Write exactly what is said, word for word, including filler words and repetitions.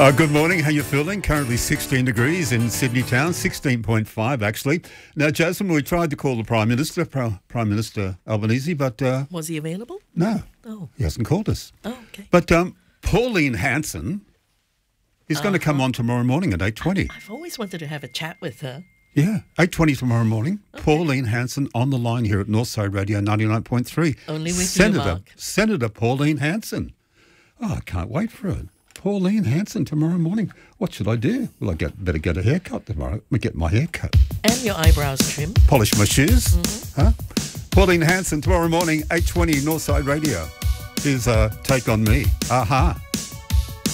Uh, good morning. How you feeling? Currently sixteen degrees in Sydney town, sixteen point five actually. Now, Jasmine, we tried to call the Prime Minister, Pro- Prime Minister Albanese, but... Uh, Was he available? no. Oh. He hasn't called us. Oh, okay. But um, Pauline Hanson is uh-huh. going to come on tomorrow morning at eight twenty. I've always wanted to have a chat with her. Yeah, eight twenty tomorrow morning. Okay. Pauline Hanson on the line here at Northside Radio ninety-nine point three. Only with Senator, you, Mark. Senator Pauline Hanson. Oh, I can't wait for it. Pauline Hanson tomorrow morning. What should I do? Well, I get, better get a haircut tomorrow. Let me get my hair cut. And your eyebrows trimmed. Polish my shoes. Mm-hmm. Huh? Pauline Hanson tomorrow morning, eight twenty Northside Radio. Here's a Take On Me. Aha.